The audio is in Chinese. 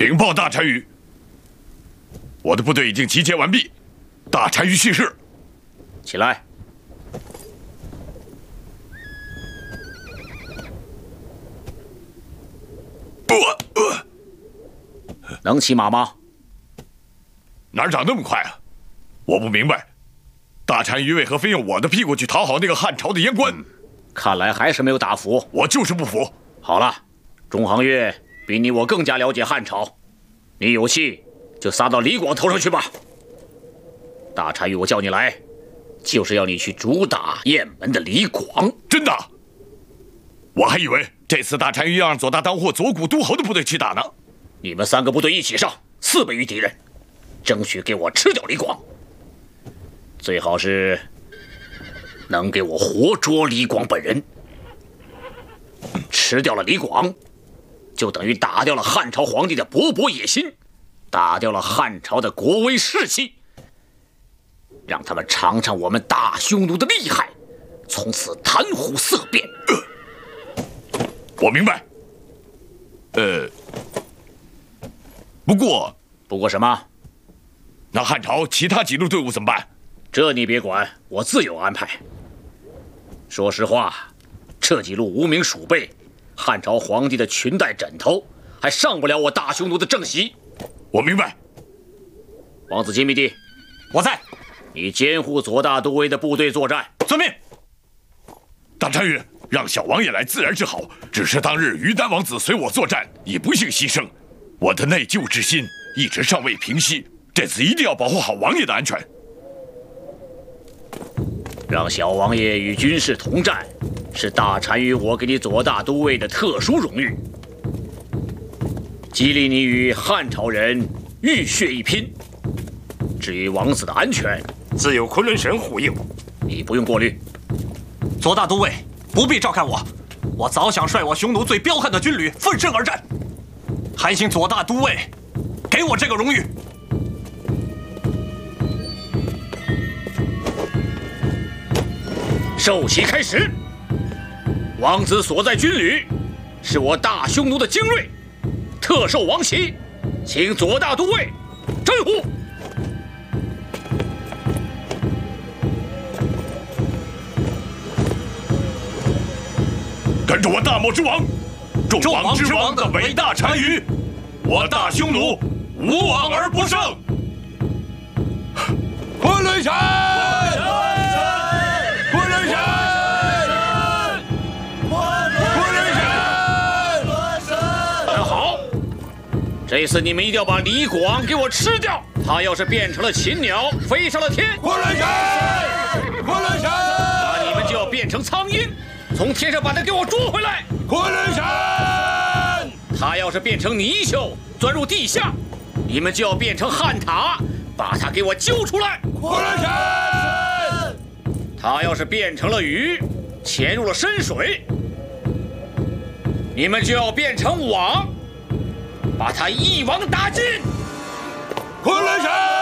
禀报大单于，我的部队已经集结完毕，大单于训示。 起来。能骑马吗？ 哪长那么快啊？我不明白，大单于为何非用我的屁股去讨好那个汉朝的阉官？ 看来还是没有打服。 我就是不服。 好了，中行月比你我更加了解汉朝，你有气就撒到李广头上去吧。大单于我叫你来，就是要你去主打雁门的李广。 真的？我还以为这次大单于要让左大当或左谷都侯的部队去打呢。 你们3个部队一起上，4倍于敌人，争取给我吃掉李广。最好是能给我活捉李广本人。吃掉了李广，就等于打掉了汉朝皇帝的勃勃野心，打掉了汉朝的国威士气，让他们尝尝我们大匈奴的厉害，从此谈虎色变。 我明白。不过什么？ 那汉朝其他几路队伍怎么办？ 这你别管，我自有安排。说实话，这几路无名鼠辈，汉朝皇帝的裙带枕头，还上不了我大匈奴的正席。 我明白。 王子钦密帝， 我在。 你监护左大都尉的部队作战。 遵命。 大单于，让小王爷来自然是好，只是当日于丹王子随我作战，已不幸牺牲，我的内疚之心一直尚未平息，这次一定要保护好王爷的安全。 让小王爷与军士同战，是大单于我给你左大都尉的特殊荣誉，激励你与汉朝人浴血一拼。至于王子的安全， 自有昆仑神护佑， 你不用过虑。 左大都尉不必照看我，我早想率我匈奴最彪悍的军旅奋身而战，还请左大都尉给我这个荣誉。 授旗开始。王子所在军旅是我大匈奴的精锐，特授王旗，请左大都尉真呼。 跟着我大漠之王，众王之王的伟大单于，我大匈奴无往而不胜。 昆仑神！昆仑神！昆仑神！ 很好，这次你们一定要把李广给我吃掉。他要是变成了禽鸟，飞上了天， 昆仑神！昆仑神！ 那你们就要变成苍鹰，从天上把他给我捉回来。 昆仑神！ 他要是变成泥鳅，钻入地下，你们就要变成旱獭，把他给我揪出来。 昆仑神！ 他要是变成了鱼，潜入了深水，你们就要变成网，把他一网打尽。 昆仑神！